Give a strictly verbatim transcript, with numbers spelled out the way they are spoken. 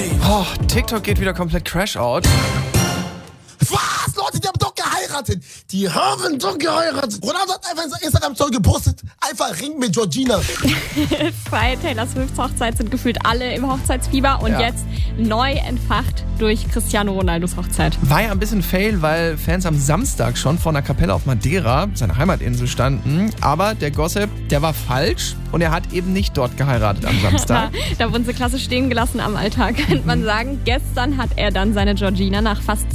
Oh, TikTok geht wieder komplett Crash-out. Was? Leute, die haben doch geheiratet. Die haben doch geheiratet. Ronaldo hat einfach in seiner Instagram-Story gepostet, einfach Ring mit Georgina. Bei Taylor Swifts Hochzeit sind gefühlt alle im Hochzeitsfieber und Ja. jetzt neu entfacht durch Cristiano Ronaldos Hochzeit. War ja ein bisschen Fail, weil Fans am Samstag schon vor einer Kapelle auf Madeira, seiner Heimatinsel, standen. Aber der Gossip, der war falsch und er hat eben nicht dort geheiratet am Samstag. Da wurden sie klasse stehen gelassen am Altar, könnte man sagen. Gestern hat er dann seine Georgina nach fast